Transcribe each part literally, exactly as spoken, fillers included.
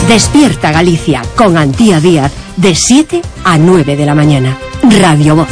Despierta Galicia con Antía Díaz de siete a nueve de la mañana. Radio Voz.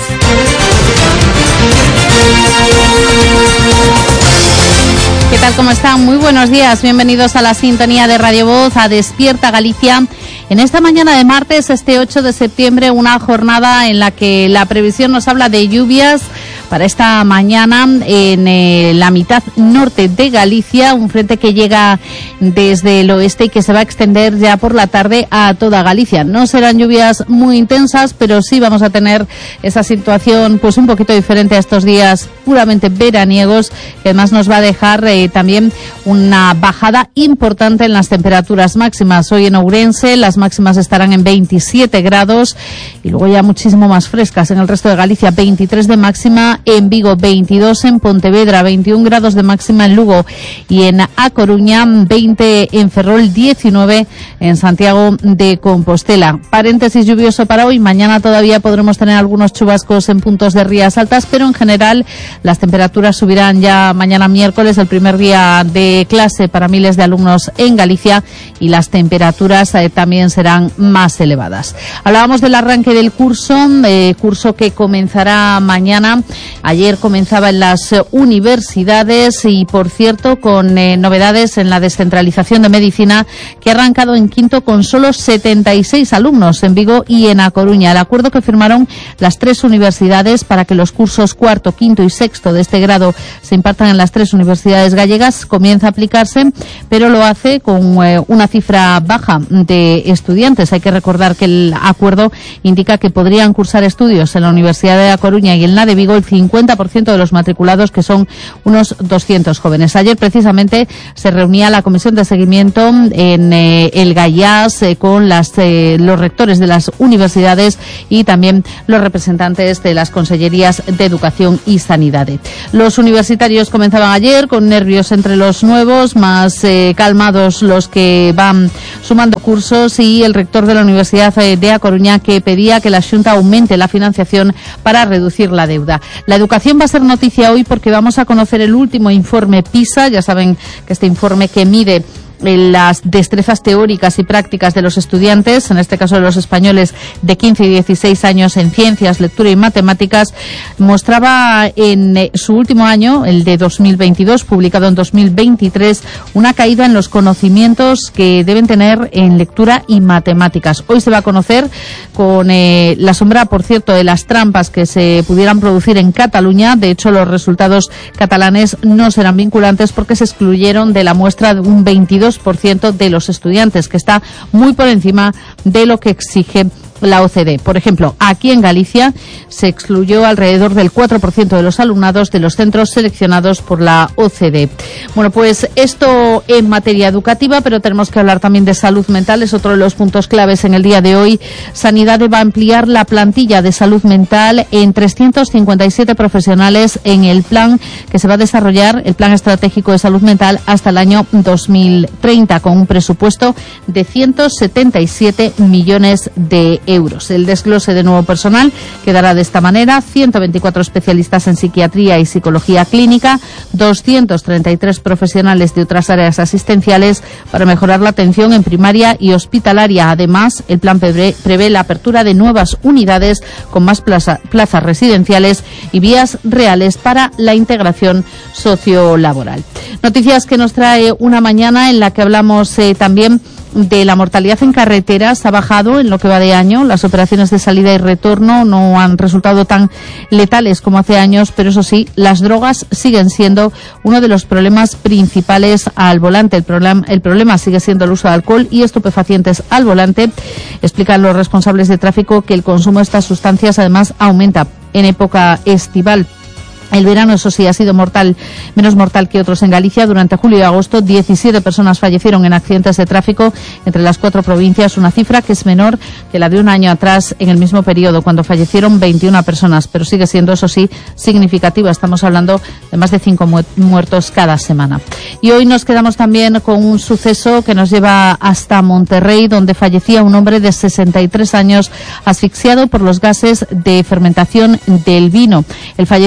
¿Qué tal? ¿Cómo están? Muy buenos días. Bienvenidos a la sintonía de Radio Voz, a Despierta Galicia. En esta mañana de martes, este ocho de septiembre, una jornada en la que la previsión nos habla de lluvias para esta mañana en eh, la mitad norte de Galicia, un frente que llega desde el oeste y que se va a extender ya por la tarde a toda Galicia. No serán lluvias muy intensas, pero sí vamos a tener esa situación pues un poquito diferente a estos días puramente veraniegos, que además nos va a dejar eh, también una bajada importante en las temperaturas máximas. Hoy en Ourense las máximas estarán en veintisiete grados y luego ya muchísimo más frescas en el resto de Galicia, veintitrés de máxima en Vigo, veintidós en Pontevedra, veintiún grados de máxima en Lugo y en A Coruña, veinte en Ferrol, diecinueve en Santiago de Compostela. Paréntesis lluvioso para hoy. Mañana todavía podremos tener algunos chubascos en puntos de rías altas, pero en general las temperaturas subirán ya mañana miércoles, el primer día de clase para miles de alumnos en Galicia, y las temperaturas eh, también serán más elevadas. Hablábamos del arranque del curso, eh, curso que comenzará mañana. Ayer comenzaba en las universidades y, por cierto, con eh, novedades en la descentralización de medicina, que ha arrancado en quinto con solo setenta y seis alumnos en Vigo y en A Coruña. El acuerdo que firmaron las tres universidades para que los cursos cuarto, quinto y sexto de este grado se impartan en las tres universidades gallegas comienza a aplicarse, pero lo hace con eh, una cifra baja de estudiantes. Hay que recordar que el acuerdo indica que podrían cursar estudios en la Universidad de A Coruña y en la de Vigo el cincuenta por ciento de los matriculados, que son unos doscientos jóvenes. Ayer precisamente se reunía la comisión de seguimiento en eh, el Gallás eh, con las, eh, los rectores de las universidades y también los representantes de las consellerías de Educación y Sanidad. Los universitarios comenzaban ayer con nervios entre los nuevos, más eh, calmados los que van sumando cursos, y el rector de la Universidad de A Coruña, que pedía que la Xunta aumente la financiación para reducir la deuda. La educación va a ser noticia hoy porque vamos a conocer el último informe PISA. Ya saben que este informe que mide las destrezas teóricas y prácticas de los estudiantes, en este caso de los españoles de quince y dieciséis años en ciencias, lectura y matemáticas, mostraba en su último año, el de dos mil veintidós, publicado en dos mil veintitrés, una caída en los conocimientos que deben tener en lectura y matemáticas. Hoy se va a conocer, con eh, la sombra, por cierto, de las trampas que se pudieran producir en Cataluña. De hecho, los resultados catalanes no serán vinculantes porque se excluyeron de la muestra de un veintidós por ciento de los estudiantes, que está muy por encima de lo que exige la O C D E. Por ejemplo, aquí en Galicia se excluyó alrededor del cuatro por ciento de los alumnados de los centros seleccionados por la O C D E. Bueno, pues esto en materia educativa, pero tenemos que hablar también de salud mental. Es otro de los puntos claves en el día de hoy. Sanidad va a ampliar la plantilla de salud mental en trescientos cincuenta y siete profesionales en el plan que se va a desarrollar, el Plan Estratégico de Salud Mental, hasta el año dos mil treinta, con un presupuesto de ciento setenta y siete millones de euros. El desglose de nuevo personal quedará de esta manera: ciento veinticuatro especialistas en psiquiatría y psicología clínica, doscientos treinta y tres profesionales de otras áreas asistenciales para mejorar la atención en primaria y hospitalaria. Además, el plan prevé, prevé la apertura de nuevas unidades con más plaza, plazas residenciales y vías reales para la integración sociolaboral. Noticias que nos trae una mañana en la que hablamos eh, también de la mortalidad en carreteras. Ha bajado en lo que va de año. Las operaciones de salida y retorno no han resultado tan letales como hace años, pero eso sí, las drogas siguen siendo uno de los problemas principales al volante. El problema, el problema sigue siendo el uso de alcohol y estupefacientes al volante. Explican los responsables de tráfico que el consumo de estas sustancias además aumenta en época estival. El verano, eso sí, ha sido mortal, menos mortal que otros en Galicia. Durante julio y agosto, diecisiete personas fallecieron en accidentes de tráfico entre las cuatro provincias, una cifra que es menor que la de un año atrás en el mismo periodo, cuando fallecieron veintiuna personas, pero sigue siendo, eso sí, significativa. Estamos hablando de más de cinco mu- muertos cada semana. Y hoy nos quedamos también con un suceso que nos lleva hasta Monterrey, donde fallecía un hombre de sesenta y tres años asfixiado por los gases de fermentación del vino. El fallecido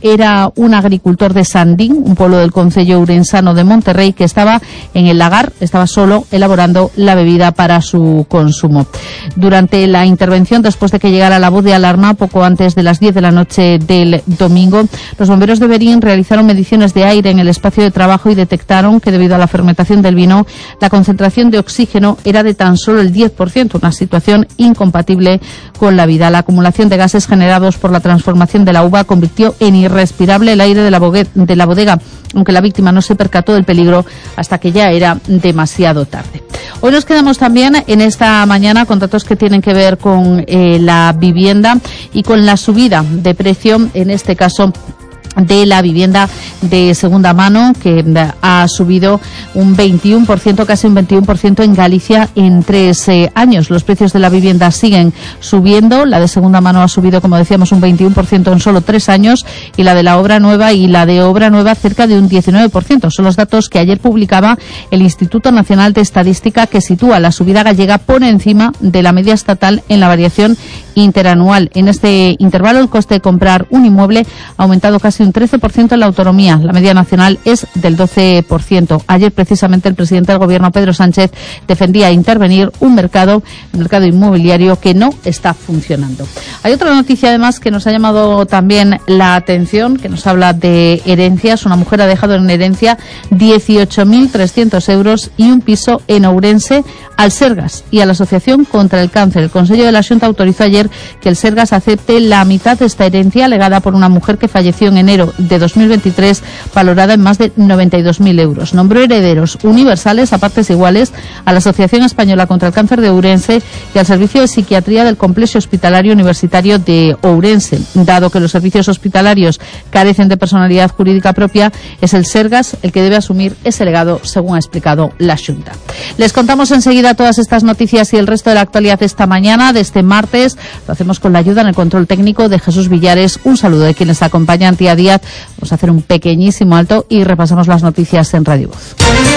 era un agricultor de Sandín, un pueblo del concello ourensano de Monterrey, que estaba en el lagar, estaba solo elaborando la bebida para su consumo. Durante la intervención, después de que llegara la voz de alarma, poco antes de las diez de la noche del domingo, los bomberos de Berín realizaron mediciones de aire en el espacio de trabajo y detectaron que debido a la fermentación del vino, la concentración de oxígeno era de tan solo el diez por ciento, una situación incompatible con la vida. La acumulación de gases generados por la transformación de la uva convirtió en irrespirable el aire de la, de la bodega, aunque la víctima no se percató del peligro hasta que ya era demasiado tarde. Hoy nos quedamos también en esta mañana con datos que tienen que ver con eh, la vivienda y con la subida de precio, en este caso de la vivienda de segunda mano, que ha subido un veintiuno por ciento, casi un veintiuno por ciento en Galicia en tres eh, años. Los precios de la vivienda siguen subiendo. La de segunda mano ha subido, como decíamos, un veintiuno por ciento en solo tres años, y la de la obra nueva y la de obra nueva cerca de un diecinueve por ciento. Son los datos que ayer publicaba el Instituto Nacional de Estadística, que sitúa la subida gallega por encima de la media estatal en la variación interanual. En este intervalo, el coste de comprar un inmueble ha aumentado casi un trece por ciento en la autonomía. La media nacional es del doce por ciento. Ayer, precisamente, el presidente del Gobierno, Pedro Sánchez, defendía intervenir un mercado, el mercado inmobiliario, que no está funcionando. Hay otra noticia, además, que nos ha llamado también la atención, que nos habla de herencias. Una mujer ha dejado en herencia dieciocho mil trescientos euros y un piso en Ourense al Sergas y a la Asociación contra el Cáncer. El Consejo de la Xunta autorizó ayer que el Sergas acepte la mitad de esta herencia legada por una mujer que falleció en enero de dos mil veintitrés, valorada en más de noventa y dos mil euros. Nombró herederos universales a partes iguales a la Asociación Española contra el Cáncer de Ourense y al Servicio de Psiquiatría del Complejo Hospitalario Universitario de Ourense. Dado que los servicios hospitalarios carecen de personalidad jurídica propia, es el Sergas el que debe asumir ese legado, según ha explicado la Xunta. Les contamos enseguida todas estas noticias y el resto de la actualidad de esta mañana, de este martes. Lo hacemos con la ayuda en el control técnico de Jesús Villares. Un saludo de quienes acompañan, Tía Díaz. Vamos a hacer un pequeñísimo alto y repasamos las noticias en Radio Voz.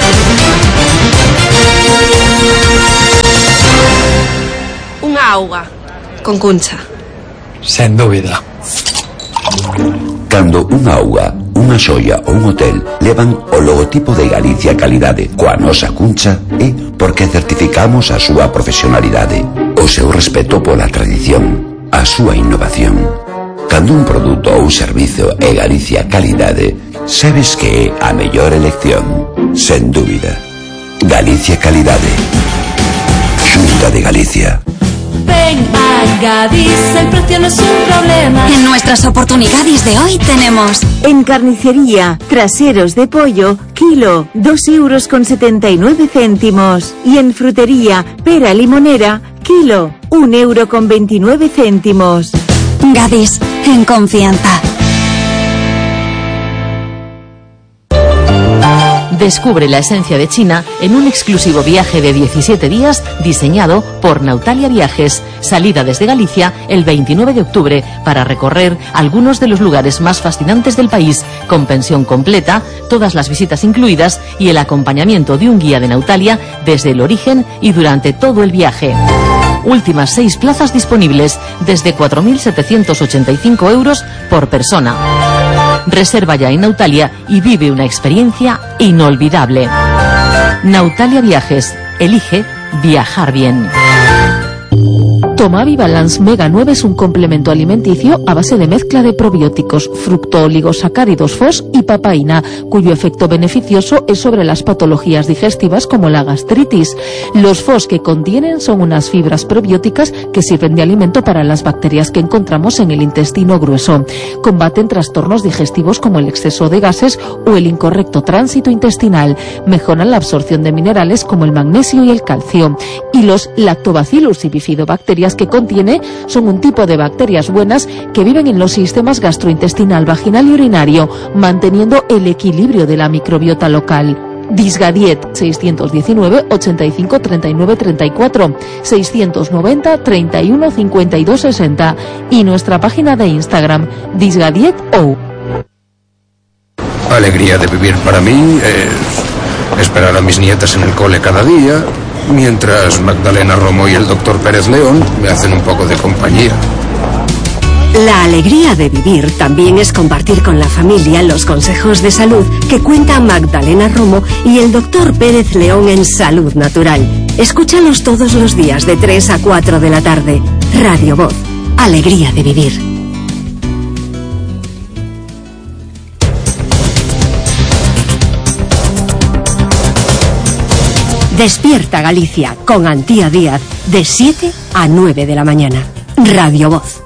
Unha auga con Cuncha. Sen dúbida. Cando unha auga, unha xoia ou un hotel levan o logotipo de Galicia Calidade coa nosa Cuncha, é porque certificamos a súa profesionalidade, o seu respeto pola tradición, a súa innovación. Cando un produto ou servizo é Galicia Calidade, sabes que é a mellor elección, sen dúbida. Galicia Calidade. Xunta de Galicia. Ven a Gadis, el precio no es un problema. En nuestras oportunidades de hoy tenemos: en carnicería, traseros de pollo, kilo, dos euros con setenta y nueve céntimos. Y en frutería, pera limonera, kilo, un euro con veintinueve céntimos. Gadis, en confianza. Descubre la esencia de China en un exclusivo viaje de diecisiete días diseñado por Nautalia Viajes. Salida desde Galicia el veintinueve de octubre para recorrer algunos de los lugares más fascinantes del país, con pensión completa, todas las visitas incluidas y el acompañamiento de un guía de Nautalia desde el origen y durante todo el viaje. Últimas seis plazas disponibles desde cuatro mil setecientos ochenta y cinco euros por persona. Reserva ya en Nautalia y vive una experiencia inolvidable. Nautalia Viajes. Elige viajar bien. Tomavi Balance Mega nueve es un complemento alimenticio a base de mezcla de probióticos, fructooligosacáridos F O S y papaína, cuyo efecto beneficioso es sobre las patologías digestivas como la gastritis. Los F O S que contienen son unas fibras probióticas que sirven de alimento para las bacterias que encontramos en el intestino grueso. Combaten trastornos digestivos como el exceso de gases o el incorrecto tránsito intestinal. Mejoran la absorción de minerales como el magnesio y el calcio. Y los Lactobacillus y bifidobacterias que contiene son un tipo de bacterias buenas que viven en los sistemas gastrointestinal, vaginal y urinario, manteniendo el equilibrio de la microbiota local. Disgadiet seiscientos diecinueve ochenta y cinco treinta y nueve treinta y cuatro, seiscientos noventa treinta y uno cincuenta y dos sesenta y nuestra página de Instagram Disgadiet O. Alegría de vivir para mí es esperar a mis nietas en el cole cada día, mientras Magdalena Romo y el doctor Pérez León me hacen un poco de compañía. La alegría de vivir también es compartir con la familia los consejos de salud que cuenta Magdalena Romo y el doctor Pérez León en Salud Natural. Escúchalos todos los días de tres a cuatro de la tarde. Radio Voz. Alegría de vivir. Despierta Galicia con Antía Díaz de siete a nueve de la mañana. Radio Voz.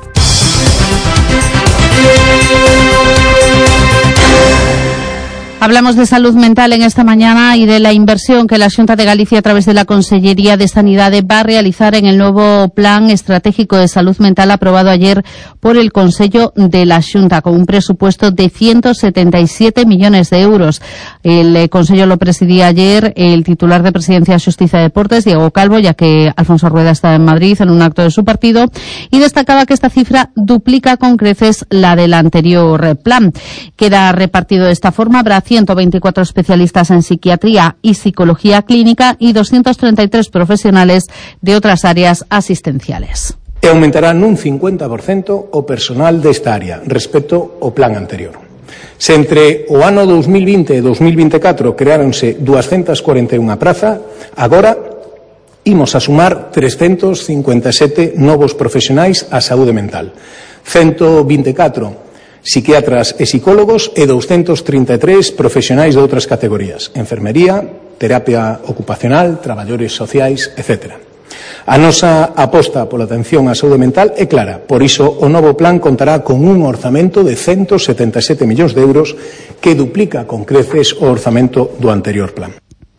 Hablamos de salud mental en esta mañana y de la inversión que la Xunta de Galicia a través de la Consellería de Sanidade va a realizar en el nuevo Plan Estratégico de Salud Mental aprobado ayer por el Consello de la Xunta con un presupuesto de ciento setenta y siete millones de euros. El eh, Consello lo presidía ayer el titular de Presidencia, Xustiza y Deportes, Diego Calvo, ya que Alfonso Rueda está en Madrid en un acto de su partido, y destacaba que esta cifra duplica con creces la del anterior plan. Queda repartido de esta forma: habrá ciento veinticuatro especialistas en psiquiatría y psicología clínica y doscientos treinta y tres profesionales de otras áreas asistenciales. E aumentará nun cincuenta por cento o personal desta área respecto ao plan anterior. Se entre o ano dos mil vinte e dos mil vinte e catro creáronse doscientas cuarenta e unha prazas, agora imos a sumar trescentos cincuenta e sete novos profesionais á saúde mental, ciento vinte e catro psiquiatras e psicólogos e doscientos trinta e tres profesionais de outras categorías: enfermería, terapia ocupacional, traballadores sociais, etcétera. A nosa aposta pola atención á saúde mental é clara, por iso o novo plan contará con un orzamento de ciento setenta e sete millóns de euros que duplica con creces o orzamento do anterior plan.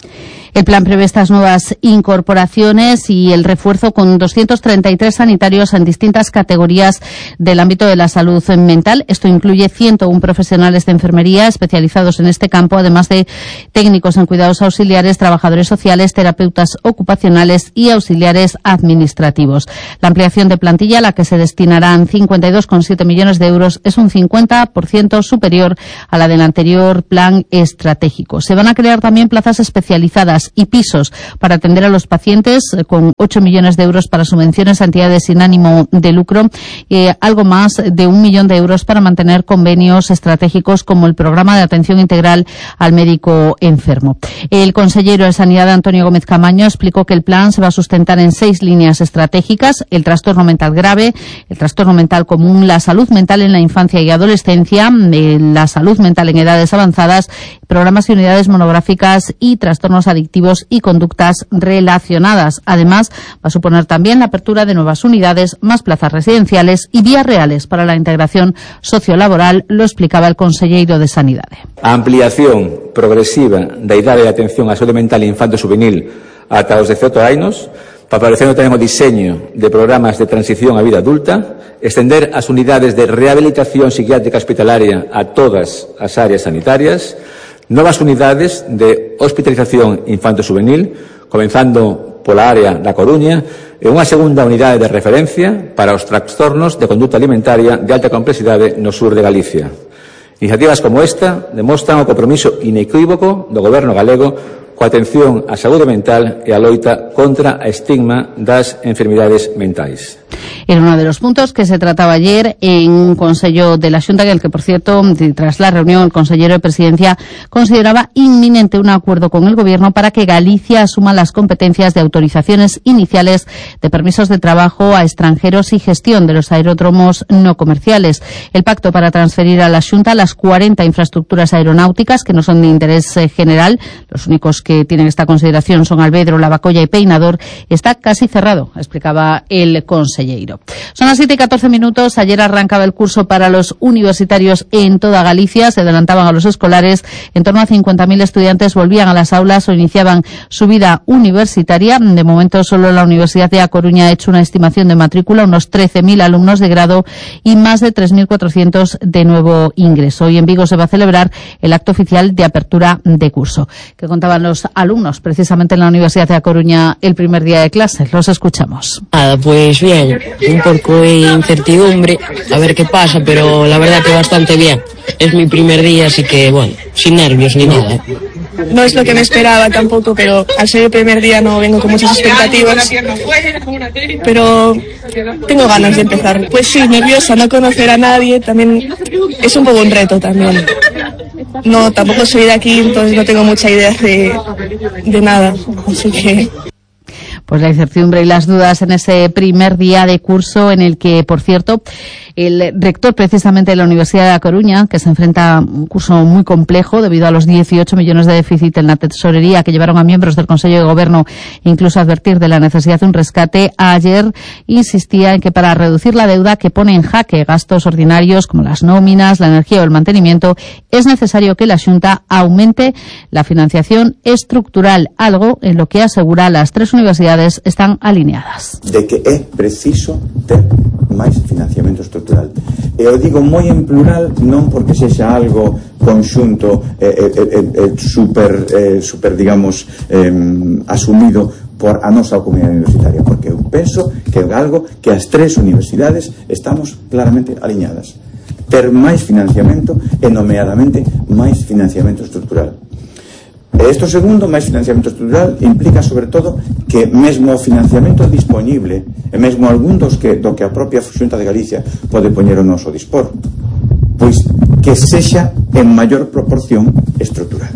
El plan prevé estas nuevas incorporaciones y el refuerzo con doscientos treinta y tres sanitarios en distintas categorías del ámbito de la salud mental. Esto incluye ciento uno profesionales de enfermería especializados en este campo, además de técnicos en cuidados auxiliares, trabajadores sociales, terapeutas ocupacionales y auxiliares administrativos. La ampliación de plantilla, a la que se destinarán cincuenta y dos coma siete millones de euros, es un cincuenta por ciento superior a la del anterior plan estratégico. Se van a crear también plazas especializadas y pisos para atender a los pacientes, con ocho millones de euros para subvenciones a entidades sin ánimo de lucro y algo más de un millón de euros para mantener convenios estratégicos como el programa de atención integral al médico enfermo. El consejero de Sanidad, Antonio Gómez Camaño, explicó que el plan se va a sustentar en seis líneas estratégicas: el trastorno mental grave, el trastorno mental común, la salud mental en la infancia y adolescencia, la salud mental en edades avanzadas, programas y unidades monográficas y trastornos adictivos y conductas relacionadas. Además, va a suponer también la apertura de nuevas unidades, más plazas residenciales y vías reales para la integración sociolaboral, lo explicaba el consejero de Sanidade. A ampliación progresiva da idade de atención á saúde mental infanto-juvenil ata os dezioito anos, favorecendo tamén o diseño de programas de transición á vida adulta, extender as unidades de rehabilitación psiquiátrica hospitalaria a todas as áreas sanitarias, novas unidades de hospitalización infanto-juvenil, comenzando pola área da Coruña, e unha segunda unidade de referencia para os trastornos de conduta alimentaria de alta complexidade no sur de Galicia. Iniciativas como esta demostran o compromiso inequívoco do Goberno galego coa atención á saúde mental e a loita contra a estigma das enfermidades mentais. Era uno de los puntos que se trataba ayer en un Consello de la Xunta, en el que, por cierto, tras la reunión, el consejero de Presidencia consideraba inminente un acuerdo con el Gobierno para que Galicia asuma las competencias de autorizaciones iniciales de permisos de trabajo a extranjeros y gestión de los aeródromos no comerciales. El pacto para transferir a la Xunta las cuarenta infraestructuras aeronáuticas que no son de interés eh, general, los únicos que tienen esta consideración son Alvedro, Lavacolla y Peinador, está casi cerrado, explicaba el consejero. Son las siete y catorce minutos. Ayer arrancaba el curso para los universitarios en toda Galicia. Se adelantaban a los escolares. En torno a cincuenta mil estudiantes volvían a las aulas o iniciaban su vida universitaria. De momento, solo la Universidad de A Coruña ha hecho una estimación de matrícula, unos trece mil alumnos de grado y más de tres mil cuatrocientos de nuevo ingreso. Hoy en Vigo se va a celebrar el acto oficial de apertura de curso. ¿Qué contaban los alumnos precisamente en la Universidad de A Coruña el primer día de clases? Los escuchamos. Nada, pues bien. Un poco de incertidumbre, a ver qué pasa, pero la verdad que bastante bien. Es mi primer día, así que, bueno, sin nervios ni nada. no es lo que me esperaba tampoco, pero al ser el primer día no vengo con muchas expectativas, pero tengo ganas de empezar. Pues sí, nerviosa, no conocer a nadie, también es un poco un reto también. No, tampoco soy de aquí, entonces no tengo mucha idea de, de nada, así que... Pues la incertidumbre y las dudas en ese primer día de curso en el que, por cierto, el rector precisamente de la Universidad de La Coruña, que se enfrenta a un curso muy complejo debido a los dieciocho millones de déficit en la tesorería que llevaron a miembros del Consejo de Gobierno incluso a advertir de la necesidad de un rescate, ayer insistía en que para reducir la deuda que pone en jaque gastos ordinarios como las nóminas, la energía o el mantenimiento, es necesario que la Xunta aumente la financiación estructural, algo en lo que asegura las tres universidades están alineadas. De que é preciso ter máis financiamento estructural. E o digo moi en plural, non porque sexa algo conxunto eh, eh, eh, super, eh, super, digamos, eh, asumido por a nosa comunidade universitaria, porque eu penso que é algo que as tres universidades estamos claramente alineadas. Ter máis financiamento e, nomeadamente, máis financiamento estructural. Isto segundo, máis financiamento estructural, implica sobre todo que mesmo o financiamento disponible e mesmo algún dos que, do que a propia Xunta de Galicia pode poñer o noso dispor, pois que sexa en maior proporción estructural.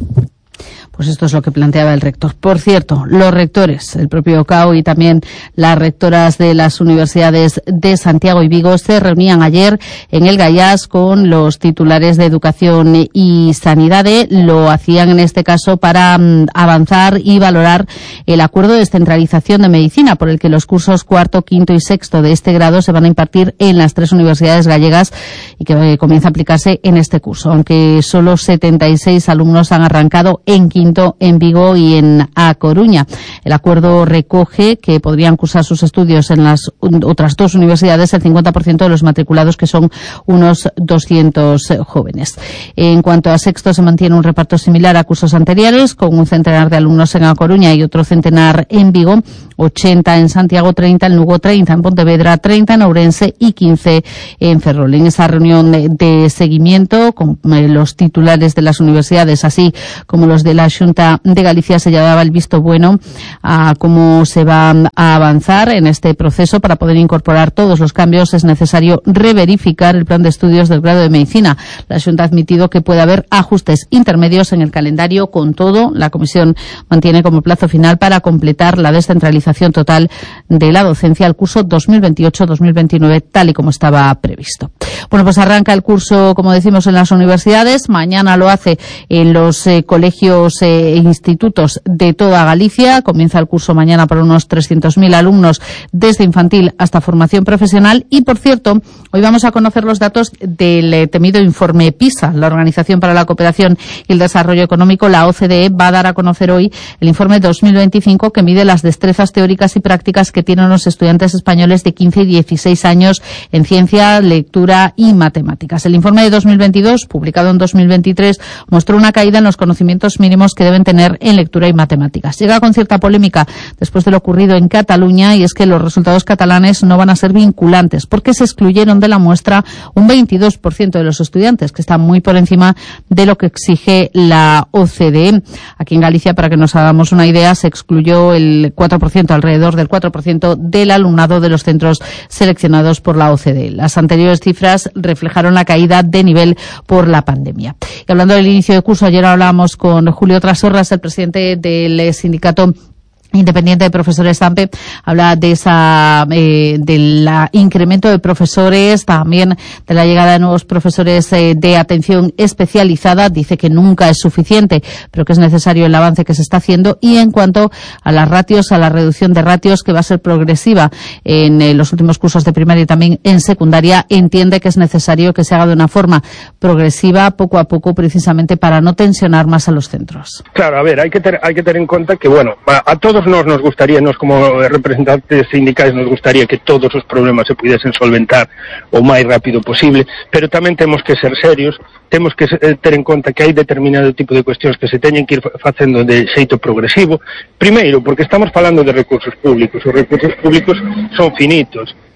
Pues esto es lo que planteaba el rector. Por cierto, los rectores, el propio C A O y también las rectoras de las universidades de Santiago y Vigo se reunían ayer en el Gaiás con los titulares de Educación y Sanidad. Lo hacían en este caso para um, avanzar y valorar el acuerdo de descentralización de medicina por el que los cursos cuarto, quinto y sexto de este grado se van a impartir en las tres universidades gallegas y que eh, comienza a aplicarse en este curso, aunque solo setenta y seis alumnos han arrancado en quinto en Vigo y en A Coruña. El acuerdo recoge que podrían cursar sus estudios en las otras dos universidades el cincuenta por ciento de los matriculados, que son unos doscientos jóvenes. En cuanto a sexto, se mantiene un reparto similar a cursos anteriores, con un centenar de alumnos en A Coruña y otro centenar en Vigo, ochenta en Santiago, treinta en Lugo, treinta en Pontevedra, treinta en Ourense y quince en Ferrol. En esa reunión de seguimiento con los titulares de las universidades, así como los de la Xunta de Galicia, se daba el visto bueno a cómo se va a avanzar en este proceso. Para poder incorporar todos los cambios es necesario reverificar el plan de estudios del grado de medicina. La Xunta ha admitido que puede haber ajustes intermedios en el calendario. Con todo, la Comisión mantiene como plazo final para completar la descentralización total de la docencia al curso dos mil veintiocho dos mil veintinueve, tal y como estaba previsto. Bueno, pues arranca el curso, como decimos, en las universidades. Mañana lo hace en los eh, colegios e institutos de toda Galicia. Comienza el curso mañana para unos trescientos mil alumnos desde infantil hasta formación profesional. Y, por cierto, hoy vamos a conocer los datos del eh, temido informe PISA. La Organización para la Cooperación y el Desarrollo Económico, la O C D E, va a dar a conocer hoy el informe dos mil veinticinco, que mide las destrezas teóricas y prácticas que tienen los estudiantes españoles de quince y dieciséis años en ciencia, lectura y matemáticas. El informe de dos mil veintidós, publicado en dos mil veintitrés, mostró una caída en los conocimientos mínimos que deben tener en lectura y matemáticas. Llega con cierta polémica después de lo ocurrido en Cataluña, y es que los resultados catalanes no van a ser vinculantes porque se excluyeron de la muestra un veintidós por ciento de los estudiantes, que está muy por encima de lo que exige la O C D E. Aquí en Galicia, para que nos hagamos una idea, se excluyó el cuatro por ciento, alrededor del cuatro por ciento del alumnado de los centros seleccionados por la O C D E. Las anteriores cifras reflejaron la caída de nivel por la pandemia. Y hablando del inicio de curso, ayer hablábamos con Julio Trasorras, el presidente del sindicato independiente de profesores SAMPE, habla de esa eh, del incremento de profesores, también de la llegada de nuevos profesores eh, de atención especializada. Dice que nunca es suficiente, pero que es necesario el avance que se está haciendo. Y en cuanto a las ratios, a la reducción de ratios, que va a ser progresiva en eh, los últimos cursos de primaria y también en secundaria, entiende que es necesario que se haga de una forma progresiva, poco a poco, precisamente para no tensionar más a los centros. Claro, a ver, hay que ter, hay que tener en cuenta que, bueno, a, a todos Nos, nos gustaría, nos como representantes sindicais, nos gustaría que todos os problemas se pudiesen solventar o máis rápido posible, pero tamén temos que ser serios, temos que ter en conta que hai determinado tipo de cuestións que se teñen que ir facendo de xeito progresivo. Primeiro, porque estamos falando de recursos públicos, os recursos públicos son finitos,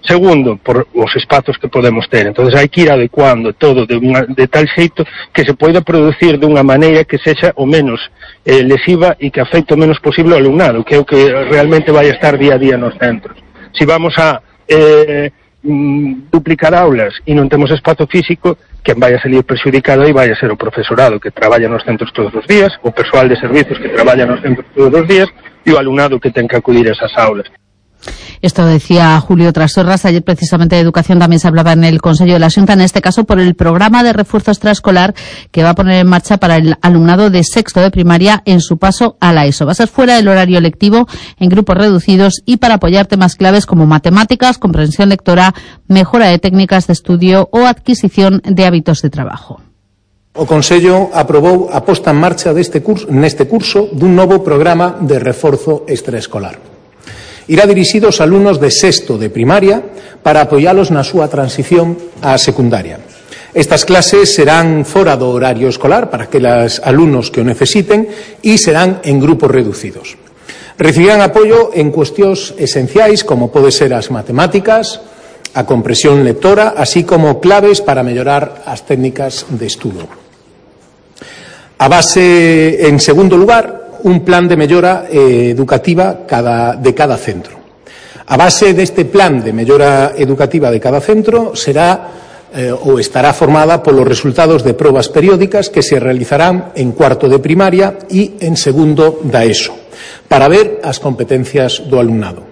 Segundo, por os espazos que podemos ter. Entonces hai que ir adecuando todo de, unha, de tal xeito que se poida producir dunha maneira que sexa o menos eh, lesiva e que afecte o menos posible ao alumnado, que é o que realmente vai estar día a día nos centros. Si vamos a eh, duplicar aulas e non temos espazo físico, quen vai a salir prexudicado aí vai a ser o profesorado que traballa nos centros todos os días, o persoal de servicios que traballa nos centros todos os días e o alumnado que ten que acudir a esas aulas. Esto decía Julio Trasorras. Ayer precisamente de educación también se hablaba en el Consejo de la Xunta, en este caso por el programa de refuerzo extraescolar que va a poner en marcha para el alumnado de sexto de primaria en su paso a la ESO. Va a ser fuera del horario lectivo, en grupos reducidos y para apoyar temas claves como matemáticas, comprensión lectora, mejora de técnicas de estudio o adquisición de hábitos de trabajo. O Consello aprobou a posta en marcha deste curso, neste curso dun novo programa de reforzo extraescolar. Irá dirixido aos alumnos de sexto de primaria para apoialos na súa transición á secundaria. Estas clases serán fora do horario escolar para aqueles alumnos que o necesiten e serán en grupos reducidos. Recibirán apoio en cuestións esenciais como pode ser as matemáticas, a comprensión lectora, así como claves para mellorar as técnicas de estudo. A base, en segundo lugar, un plan de mellora eh, educativa cada, de cada centro. A base deste plan de mellora educativa de cada centro será eh, ou estará formada polos resultados de probas periódicas que se realizarán en cuarto de primaria e en segundo da ESO, para ver as competencias do alumnado.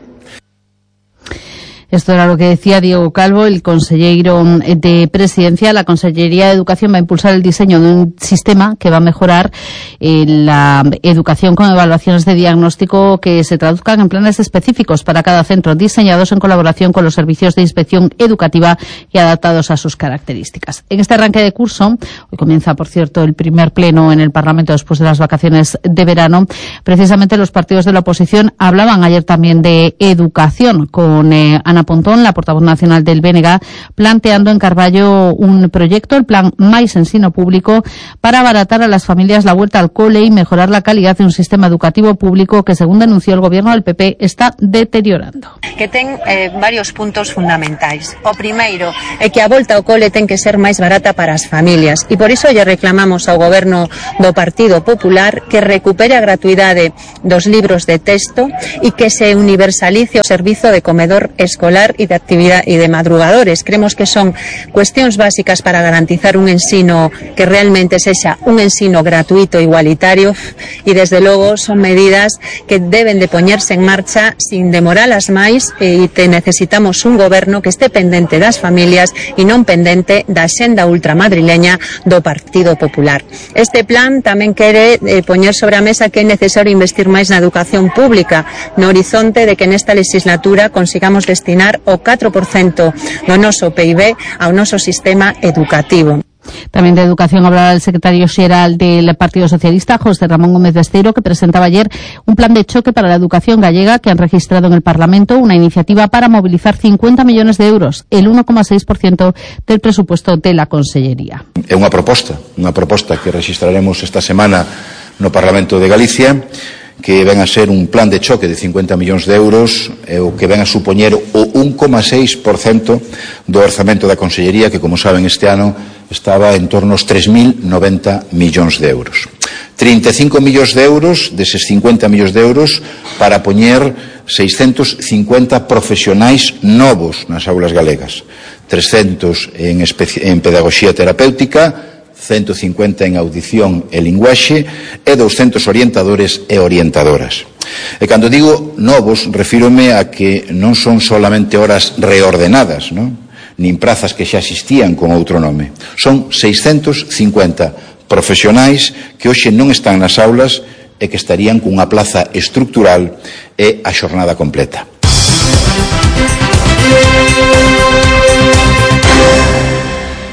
Esto era lo que decía Diego Calvo, el consejero de Presidencia. La Consellería de Educación va a impulsar el diseño de un sistema que va a mejorar eh, la educación con evaluaciones de diagnóstico que se traduzcan en planes específicos para cada centro, diseñados en colaboración con los servicios de inspección educativa y adaptados a sus características. En este arranque de curso, hoy comienza, por cierto, el primer pleno en el Parlamento después de las vacaciones de verano, precisamente los partidos de la oposición hablaban ayer también de educación con eh, Ana Pontón, la portavoz nacional del B N G, planteando en Carballo un proyecto, el plan Mais Ensino Público, para abaratar a las familias la vuelta al cole y mejorar la calidad de un sistema educativo público que, según denunció el gobierno del P P, está deteriorando. Que ten eh, varios puntos fundamentais. O primeiro é que a volta ao cole ten que ser máis barata para as familias e por iso lle reclamamos ao goberno do Partido Popular que recupere a gratuidade dos libros de texto e que se universalice o servizo de comedor escolar y de actividad y de madrugadores. Creemos que son cuestións básicas para garantizar un ensino que realmente sexa un ensino gratuito e igualitario y desde logo son medidas que deben de poñerse en marcha sin demoralas máis e te necesitamos un goberno que este pendente das familias e non pendente da xenda ultramadrileña do Partido Popular. Este plan tamén quere eh, poñer sobre a mesa que é necesario investir máis na educación pública no horizonte de que nesta legislatura consigamos destinar o catro por cento do noso P I B ao noso sistema educativo. También de educación hablaba el secretario xeral del Partido Socialista, José Ramón Gómez Besteiro, que presentaba ayer un plan de choque para la educación gallega que han registrado en el Parlamento una iniciativa para movilizar cincuenta millones de euros, el uno coma seis por ciento del presupuesto de la Consellería. É unha proposta, unha proposta que registraremos esta semana no Parlamento de Galicia, que ven a ser un plan de choque de cincuenta millóns de euros, eh, o que ven a supoñer o un coma seis por cento do orzamento da Consellería, que, como saben, este ano estaba en torno aos tres mil noventa millóns de euros. trinta e cinco millóns de euros deses cincuenta millóns de euros para poñer seiscentos cincuenta profesionais novos nas aulas galegas, trescentos en, en pedagogía terapéutica, ciento cincuenta en audición e linguaxe e doscientos orientadores e orientadoras. E cando digo novos, refírome a que non son solamente horas reordenadas, non? Nin prazas que xa existían con outro nome. Son seiscentos cincuenta profesionais que hoxe non están nas aulas e que estarían cunha plaza estructural e a xornada completa.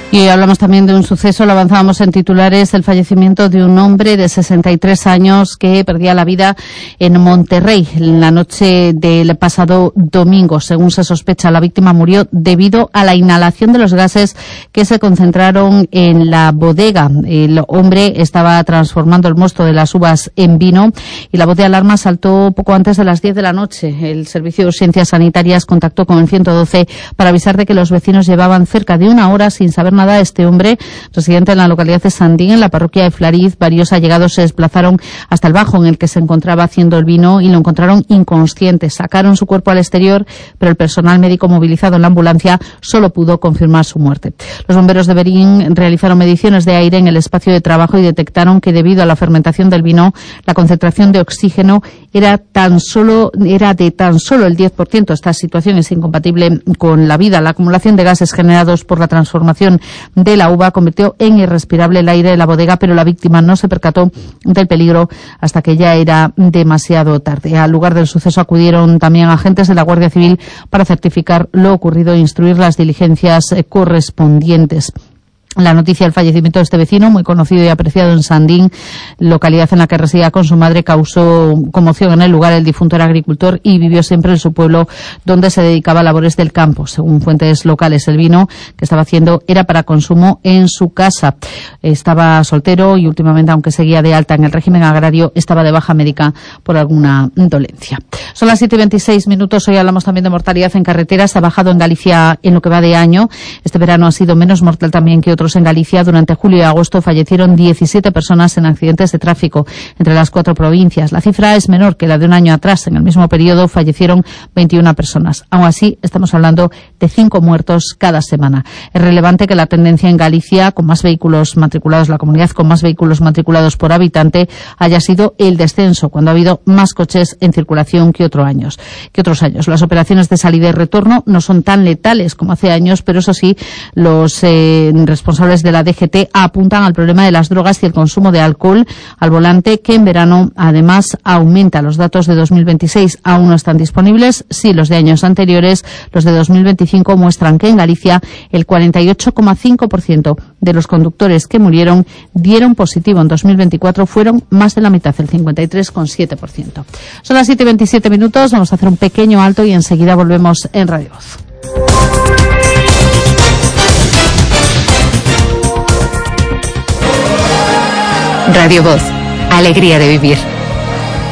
Y hablamos también de un suceso, lo avanzábamos en titulares, el fallecimiento de un hombre de sesenta y tres años que perdía la vida en Monterrey en la noche del pasado domingo. Según se sospecha, la víctima murió debido a la inhalación de los gases que se concentraron en la bodega. El hombre estaba transformando el mosto de las uvas en vino y la voz de alarma saltó poco antes de las diez de la noche. El Servicio de Urgencias Sanitarias contactó con el ciento doce para avisar de que los vecinos llevaban cerca de una hora sin saber nada. Este hombre, residente en la localidad de Sandín, en la parroquia de Flariz, varios allegados se desplazaron hasta el bajo en el que se encontraba haciendo el vino y lo encontraron inconsciente. Sacaron su cuerpo al exterior, pero el personal médico movilizado en la ambulancia solo pudo confirmar su muerte. Los bomberos de Berín realizaron mediciones de aire en el espacio de trabajo y detectaron que debido a la fermentación del vino, la concentración de oxígeno era tan solo era de tan solo el diez por ciento. Esta situación es incompatible con la vida. La acumulación de gases generados por la transformación de la uva convirtió en irrespirable el aire de la bodega, pero la víctima no se percató del peligro hasta que ya era demasiado tarde. Al lugar del suceso acudieron también agentes de la Guardia Civil para certificar lo ocurrido e instruir las diligencias correspondientes. La noticia del fallecimiento de este vecino, muy conocido y apreciado en Sandín, localidad en la que residía con su madre, causó conmoción en el lugar. El difunto era agricultor y vivió siempre en su pueblo, donde se dedicaba a labores del campo. Según fuentes locales, el vino que estaba haciendo era para consumo en su casa. Estaba soltero y últimamente, aunque seguía de alta en el régimen agrario, estaba de baja médica por alguna dolencia. Son las siete y veintiséis minutos. Hoy hablamos también de mortalidad en carreteras. Ha bajado en Galicia en lo que va de año. Este verano ha sido menos mortal también que otros en Galicia. Durante julio y agosto fallecieron diecisiete personas en accidentes de tráfico entre las cuatro provincias. La cifra es menor que la de un año atrás. En el mismo periodo fallecieron veintiuna personas. Aún así, estamos hablando de cinco muertos cada semana. Es relevante que la tendencia en Galicia, con más vehículos matriculados, la comunidad con más vehículos matriculados por habitante, haya sido el descenso, cuando ha habido más coches en circulación que, otro años, que otros años. Las operaciones de salida y retorno no son tan letales como hace años, pero eso sí, los eh, responsables de la D G T apuntan al problema de las drogas y el consumo de alcohol al volante, que en verano además aumenta. Los datos de dos mil veintiséis aún no están disponibles. Sí, los de años anteriores, los de dos mil veinticinco, muestran que en Galicia el cuarenta y ocho coma cinco por ciento de los conductores que murieron dieron positivo. En dos mil veinticuatro fueron más de la mitad, el cincuenta y tres coma siete por ciento. Son las siete y veintisiete minutos. Vamos a hacer un pequeño alto y enseguida volvemos en Radio Voz. Radio Voz, alegría de vivir.